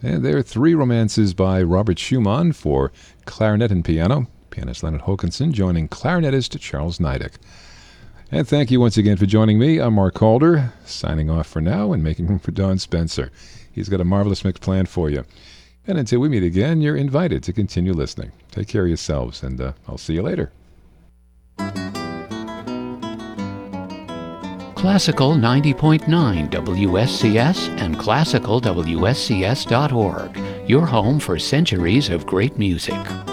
And there are three romances by Robert Schumann for clarinet and piano. Pianist Leonard Hokanson joining clarinetist Charles Niedek. And thank you once again for joining me. I'm Mark Calder, signing off for now and making room for Don Spencer. He's got a marvelous mix planned for you. And until we meet again, you're invited to continue listening. Take care of yourselves, and I'll see you later. Classical 90.9 WSCS and classicalwscs.org, your home for centuries of great music.